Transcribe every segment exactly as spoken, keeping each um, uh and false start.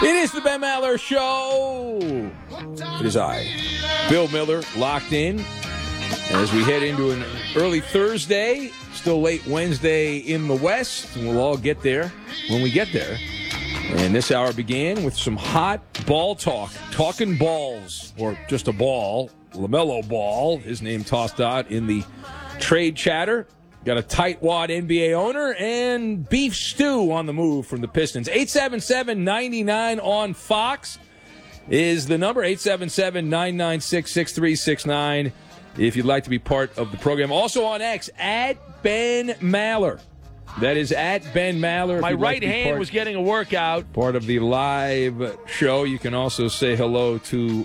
It is the Ben Maller Show. It is I, Bill Miller, locked in as we head into an early Thursday, still late Wednesday in the West, and we'll all get there when we get there. And this hour began with some hot ball talk, talking balls, or just a ball, LaMelo Ball, his name tossed out in the trade chatter. Got a tightwad N B A owner and beef stew on the move from the Pistons. eight seven seven, nine nine on Fox is the number, eight seven seven, nine nine six, six three six nine, if you'd like to be part of the program. Also on X, at Ben Maller. That is at Ben Maller. My right like hand part, was getting a workout. Part of the live show. You can also say hello to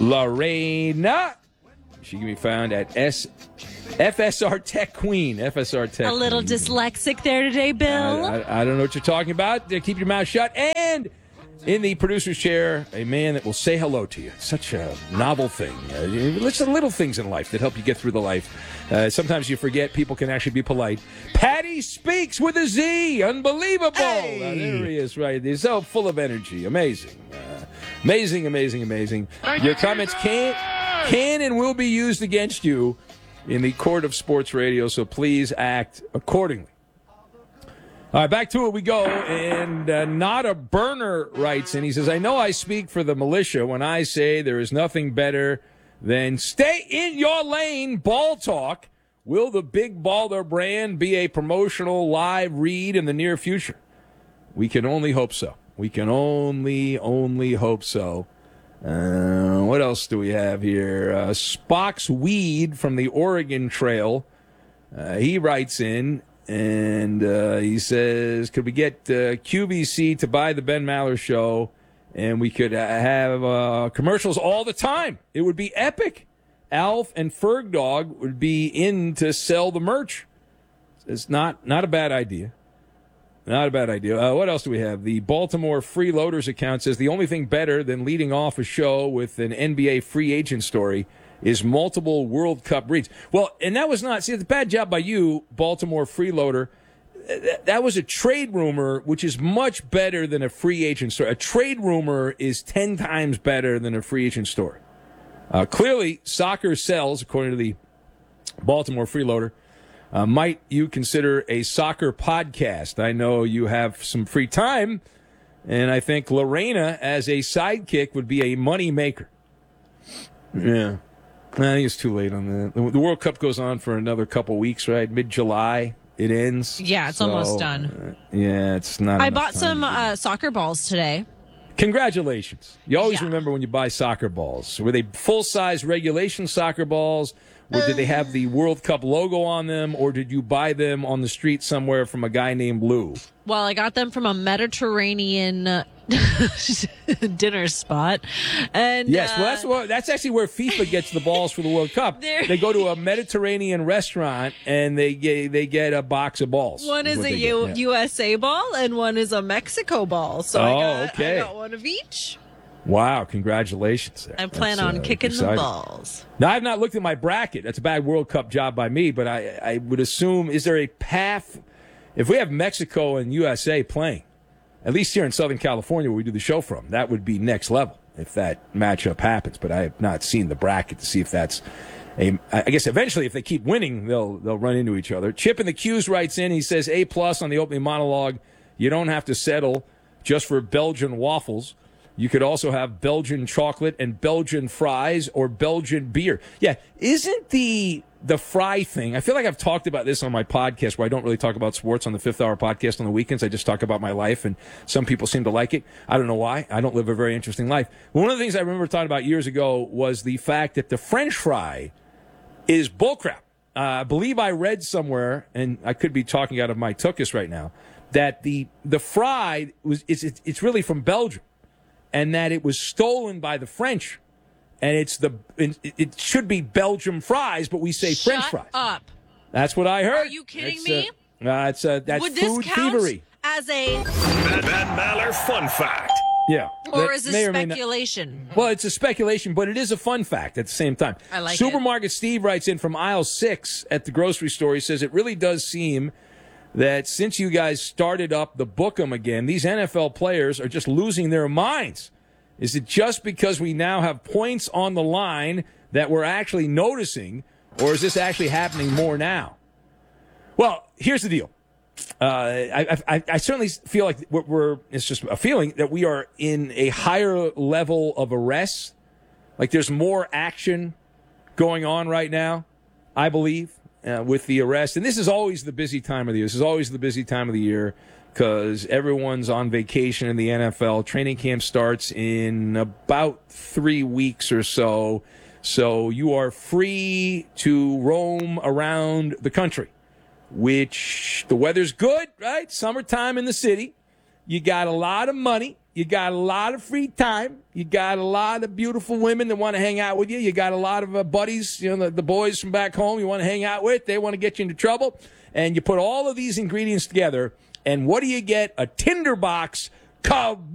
Lorena. She can be found at S. F S R Tech Queen. F S R Tech A little Queen. Dyslexic there today, Bill. I, I, I don't know what you're talking about. Keep your mouth shut. And in the producer's chair, a man that will say hello to you. It's such a novel thing. Uh, it's the little things in life that help you get through the life. Uh, sometimes you forget people can actually be polite. Patty Speaks with a Z. Unbelievable. Hey. Uh, there he is, right. He's so full of energy. Amazing. Uh, amazing, amazing, amazing. Your comments can, can and will be used against you in the court of sports radio, so please act accordingly. All right, back to it we go, and uh, Not a Burner writes in. He says, I know I speak for the militia when I say there is nothing better than stay in your lane ball talk. Will the Big Baller brand be a promotional live read in the near future? We can only hope so. We can only, only hope so. Uh, what else do we have here? Uh, Spock's Weed from the Oregon Trail. Uh, he writes in, and uh, he says, could we get uh, Q V C to buy the Ben Maller Show, and we could uh, have uh, commercials all the time? It would be epic. Alf and Ferg Dog would be in to sell the merch. It's not, not a bad idea. Not a bad idea. Uh, what else do we have? The Baltimore Freeloaders account says the only thing better than leading off a show with an N B A free agent story is multiple World Cup reads. Well, and that was not, see, it's a bad job by you, Baltimore Freeloader. That was a trade rumor, which is much better than a free agent story. A trade rumor is ten times better than a free agent story. Uh, clearly, soccer sells, according to the Baltimore Freeloader. Uh, might you consider a soccer podcast? I know you have some free time, and I think Lorena as a sidekick would be a money maker. Yeah. I think it's too late on that. The World Cup goes on for another couple weeks, right? Mid-July, it ends. Yeah, it's so, almost done. Uh, yeah, it's not I bought some uh, soccer balls today. Congratulations. You always yeah. remember when you buy soccer balls. Were they full-size regulation soccer balls? Or did they have the World Cup logo on them, or did you buy them on the street somewhere from a guy named Lou? Well, I got them from a Mediterranean uh, dinner spot. And yes, uh, well, that's what, that's actually where FIFA gets the balls for the World Cup. They go to a Mediterranean restaurant and they get they get a box of balls. One is, is a U- yeah. U S A ball and one is a Mexico ball. So oh, I, got, okay. I got one of each. Wow, congratulations. There. I plan That's, on uh, kicking exciting. the balls. Now, I've not looked at my bracket. That's a bad World Cup job by me, but I, I would assume, is there a path? If we have Mexico and U S A playing, at least here in Southern California where we do the show from, that would be next level if that matchup happens. But I have not seen the bracket to see if that's a, I guess eventually if they keep winning, they'll they'll run into each other. Chip in the Q's writes in, he says, A plus on the opening monologue. You don't have to settle just for Belgian waffles. You could also have Belgian chocolate and Belgian fries or Belgian beer. Yeah, isn't the the fry thing, I feel like I've talked about this on my podcast where I don't really talk about sports on the Fifth Hour podcast on the weekends. I just talk about my life, and some people seem to like it. I don't know why. I don't live a very interesting life. One of the things I remember talking about years ago was the fact that the French fry is bullcrap. Uh, I believe I read somewhere, and I could be talking out of my tuchus right now, that the the fry was it's it's, it's really from Belgium. And that it was stolen by the French, and it's the it, it should be Belgium fries, but we say Shut French fries. up! That's what I heard. Are you kidding it's, me? Uh, uh, it's uh, that's Would food this count thievery. As a Ben, Ben Maller fun fact. Yeah, or that is this may or may speculation? not, well, it's a speculation, but it is a fun fact at the same time. I like Supermarket it. Steve writes in from aisle six at the grocery store. He says it really does seem that since you guys started up the Book'em again, these N F L players are just losing their minds. Is it just because we now have points on the line that we're actually noticing, or is this actually happening more now? Well, here's the deal. Uh, I, I, I certainly feel like we're, we're, it's just a feeling that we are in a higher level of arrests. Like there's more action going on right now, I believe, uh, with the arrest. And this is always the busy time of the year. This is always the busy time of the year because everyone's on vacation in the N F L. Training camp starts in about three weeks or so. So you are free to roam around the country, which the weather's good, right? Summertime in the city. You got a lot of money. You got a lot of free time. You got a lot of beautiful women that want to hang out with you. You got a lot of uh, buddies, you know, the, the boys from back home you want to hang out with. They want to get you into trouble. And you put all of these ingredients together, and what do you get? A tinderbox. Kaboom!